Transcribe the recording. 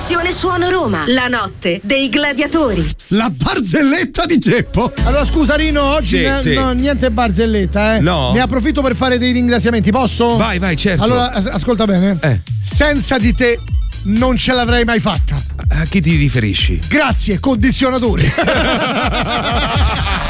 Trasmissione Suono Roma, la notte dei gladiatori. La barzelletta di Geppo. Allora scusa Rino, oggi no, niente barzelletta, eh. No. Ne approfitto per fare dei ringraziamenti, posso? Vai, certo. Allora, ascolta bene. Senza di te non ce l'avrei mai fatta. A chi ti riferisci? Grazie, condizionatore.